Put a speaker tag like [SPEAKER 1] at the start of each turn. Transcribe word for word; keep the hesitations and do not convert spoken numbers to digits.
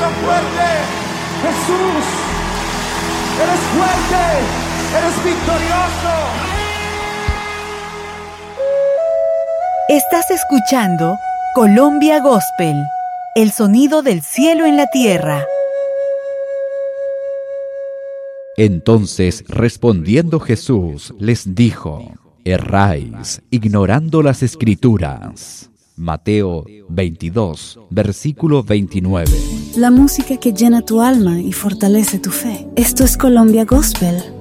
[SPEAKER 1] más fuerte. Jesús, eres fuerte, eres victorioso.
[SPEAKER 2] Estás escuchando Colombia Gospel, el sonido del cielo en la tierra.
[SPEAKER 3] Entonces, respondiendo Jesús, les dijo: erráis, ignorando las Escrituras. Mateo veintidós, versículo veintinueve.
[SPEAKER 4] La música que llena tu alma y fortalece tu fe. Esto es Colombia Gospel